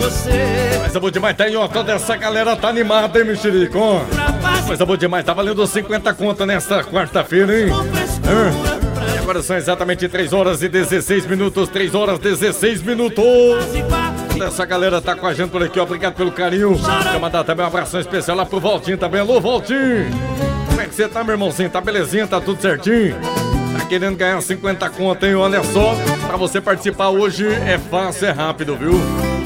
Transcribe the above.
Coisa boa demais, tá aí, ó. Toda essa galera tá animada, hein, Mexerico? Coisa boa demais, tá valendo 50 conto nesta quarta-feira, hein? E agora são exatamente 3 horas e 16 minutos. 3 horas e 16 minutos. Toda essa galera tá com a gente por aqui, ó. Obrigado pelo carinho. Quero mandar também um abração especial lá pro Valtinho também. Alô, Valtinho! Como é que você tá, meu irmãozinho? Tá belezinha? Tá tudo certinho? Tá querendo ganhar 50 conto, hein? Olha só, pra você participar hoje é fácil, é rápido, viu?